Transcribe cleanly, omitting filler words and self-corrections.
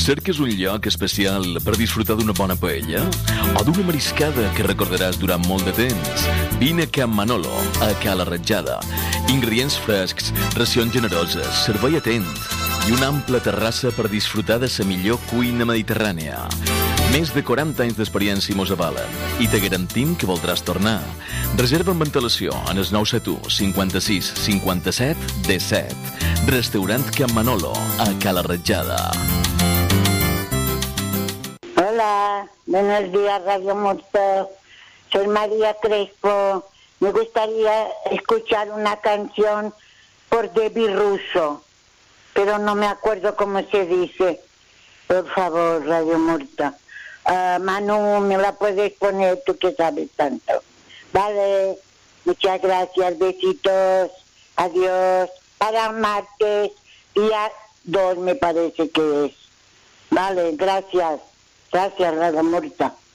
Cerques un lloc especial per disfrutar d'una bona paella? O d'una mariscada que recordaràs durant molt de temps? Vine a Can Manolo, a Cala Ratjada. Ingredients frescs, racions generoses, servei atent i una ampla terrassa per disfrutar de la millor cuina mediterrània. Més de 40 anys d'experiència mos avalen i te garantim que voldràs tornar. Reserva amb antelació en el 971 56 57 17. Restaurant Can Manolo, a Cala Ratjada. Hola, buenos días Radio Murcia. Soy María Crespo. Me gustaría escuchar una canción por Debbie Russo, pero no me acuerdo cómo se dice. Por favor, Radio Murcia. Manu, ¿me la puedes poner tú que sabes tanto? Vale, muchas gracias, besitos, adiós. Para martes, día 2 me parece que es. Vale, gracias, Radio Murcia.